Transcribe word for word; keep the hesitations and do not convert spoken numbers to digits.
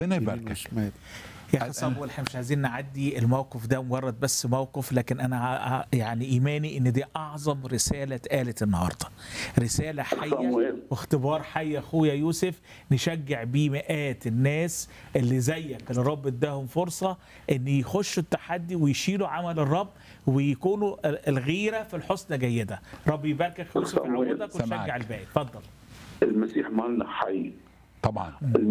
ربنا يباركك. يا اخي صابول، احنا مش عايزين نعدي الموقف ده مجرد بس موقف، لكن انا ع- يعني ايماني ان دي اعظم رساله اتقالت النهارده، رساله حيه واختبار حي. اخويا يوسف نشجع بيه مئات الناس اللي زيك اللي الرب اداهم فرصه ان يخشوا التحدي ويشيلوا عمل الرب ويكونوا الغيره في الحسنى جيده. رب يباركك يا يوسف في عمودك وشجع الباقي. اتفضل. المسيح مالنا حي طبعا.